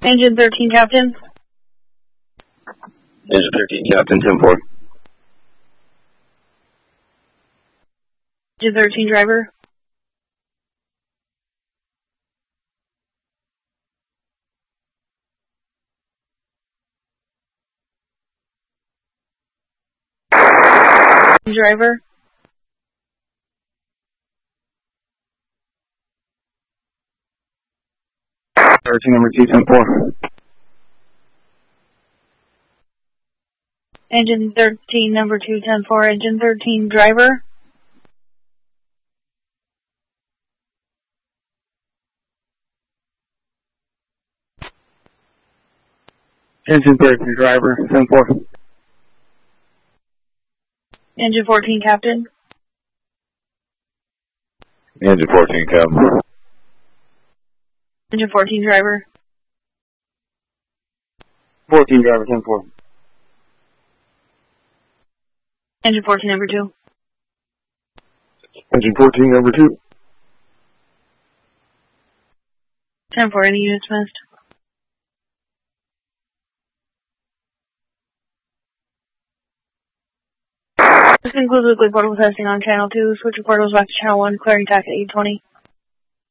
Engine 13, Captain. Engine 13, Captain, 10-4. Engine 13, driver. Driver. Number 2, 10-4. Engine 13, number 2, 10-4. Engine 13, driver. Engine 13, driver, 10-4. Engine 14, Captain. Engine 14, Captain. Engine 14, driver. 14, driver, 10-4. Engine 14, number 2. Engine 14, number 2. 10-4, any units missed? This concludes weekly portable testing on Channel 2. Switch your portals back to Channel 1, clearing TAC at 820.